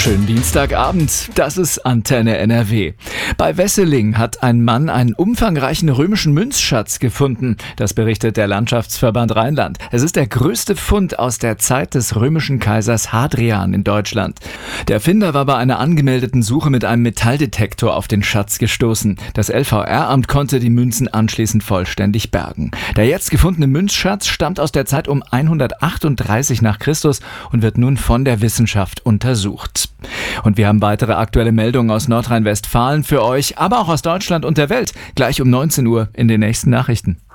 Schönen Dienstagabend, das ist Antenne NRW. Bei Wesseling hat ein Mann einen umfangreichen römischen Münzschatz gefunden. Das berichtet der Landschaftsverband Rheinland. Es ist der größte Fund aus der Zeit des römischen Kaisers Hadrian in Deutschland. Der Finder war bei einer angemeldeten Suche mit einem Metalldetektor auf den Schatz gestoßen. Das LVR-Amt konnte die Münzen anschließend vollständig bergen. Der jetzt gefundene Münzschatz stammt aus der Zeit um 138 nach Christus und wird nun von der Wissenschaft untersucht. Und wir haben weitere aktuelle Meldungen aus Nordrhein-Westfalen für euch, aber auch aus Deutschland und der Welt. Gleich um 19 Uhr in den nächsten Nachrichten.